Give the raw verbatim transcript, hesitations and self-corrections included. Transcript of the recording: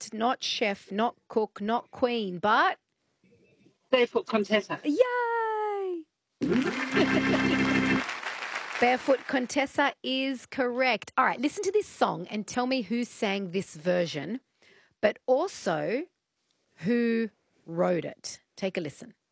artist, not chef, not cook, not queen, but... Barefoot Contessa. Yay! Barefoot Contessa is correct. All right, listen to this song and tell me who sang this version, but also who wrote it. Take a listen.